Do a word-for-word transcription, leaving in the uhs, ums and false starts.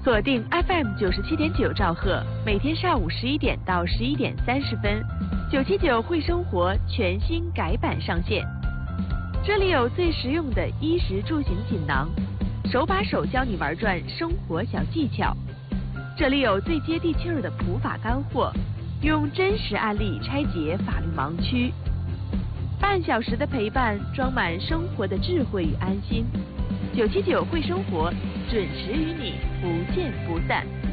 锁定 F M 九十七点九兆赫，每天上午十一点到十一点三十分，九七九会生活全新改版上线。这里有最实用的衣食住行锦囊，手把手教你玩转生活小技巧。这里有最接地气儿的普法干货，用真实案例拆解法律盲区。半小时的陪伴，装满生活的智慧与安心。九七九会生活，准时与你不见不散。